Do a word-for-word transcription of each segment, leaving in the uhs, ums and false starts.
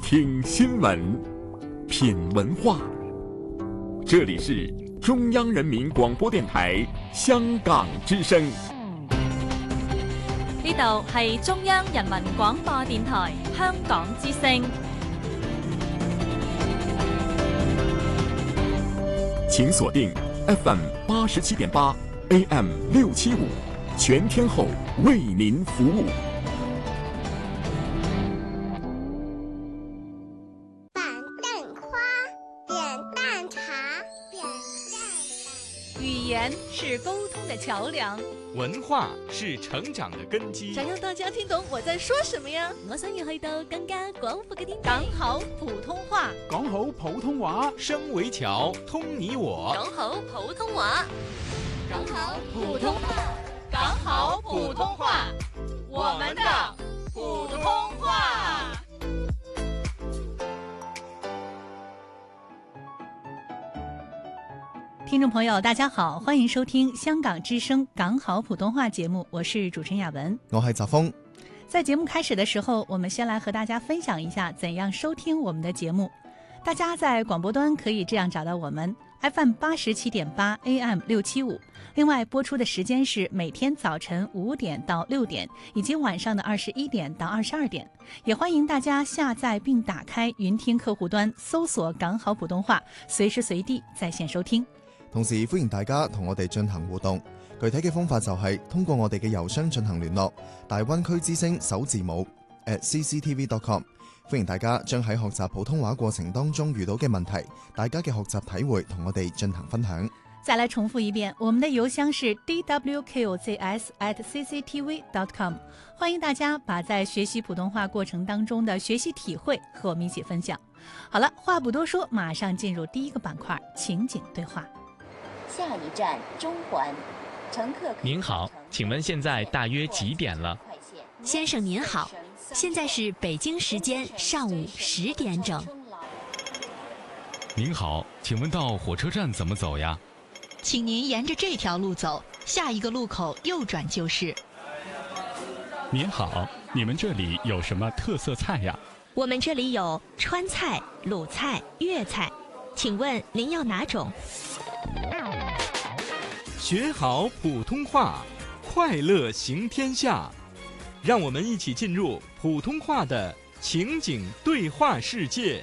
听新闻，品文化。这里是中央人民广播電台香港之聲。 呢度係中央人民廣播電台香港之聲。 請鎖定 F M 八十七點八 A M 六七五，全天候為您服務。 板凳花，扁担茶，扁担茶。 語言是溝通的橋梁， 文化是成長的根基。 想讓大家聽懂我在說什麼呀？ 我想要去到更加廣闊嘅天地。 講好普通話， 講好普通話， 聲為橋，通你我。 講好普通話， 講好普通話，講好普通話，我們的普通話。 聽眾朋友大家好，歡迎收聽香港之聲港好普通話節目，我是主持人雅文， 我係澤峰。 在節目開始的時候，我們先來和大家分享一下怎樣收聽我們的節目。大家在廣播端可以這樣找到我們 F M 八十七點八 A M 六七五，另外播出的時間是每天早晨五點到六點，以及晚上的二十一點到二十二點。也歡迎大家下載並打開雲聽客戶端，搜索港好普通話，隨時隨地在線收聽。 同時歡迎大家同我哋進行互動，具體嘅方法就係通過我哋嘅郵箱進行聯絡，大灣區之聲首字母 at c c t v dot com。 歡迎大家將喺學習普通話過程當中遇到嘅問題，大家嘅學習體會同我哋進行分享。 再來重複一遍，我們的郵箱是 d w q z s at c c t v dot com。 歡迎大家把在學習普通話過程當中的學習體會和我們一起分享。好了，話不多說，馬上進入第一個板塊，情景對話。 下一站中環，乘客。 您好，請問現在大約幾點了？ 先生您好，現在是北京時間上午十點整。 您好，請問到火車站怎麼走呀？ 請您沿着這條路走，下一個路口右轉就是。 您好，你們這裡有什麼特色菜呀？ 我們這裡有川菜、魯菜、粵菜，請問您要哪種？ 學好普通話，快樂行天下。讓我們一起進入普通話的情景對話世界。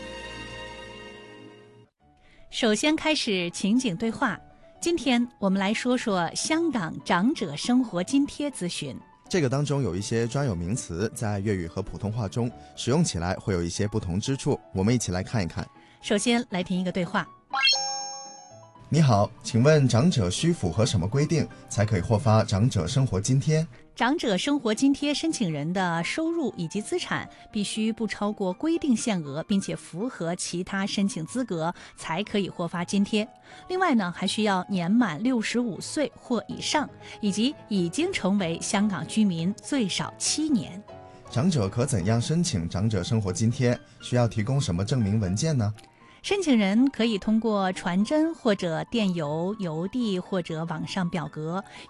首先開始情景對話，今天我們來說說香港長者生活津貼諮詢。 這個當中有一些專有名詞，在粵語和普通話中使用起來會有一些不同之處，我們一起來看一看。 首先來聽一個對話。 你好，請問長者需符合什麼規定才可以獲發長者生活津貼？ 長者生活津貼申請人的收入以及資產必須不超過規定限額，並且符合其他申請資格，才可以獲發津貼。另外呢，還需要年滿六十五歲或以上，以及已經成為香港居民最少七年。 長者可怎樣申請長者生活津貼？需要提供什麼證明文件呢？ 申請人可以通過傳真或者電郵、郵遞或者網上表格，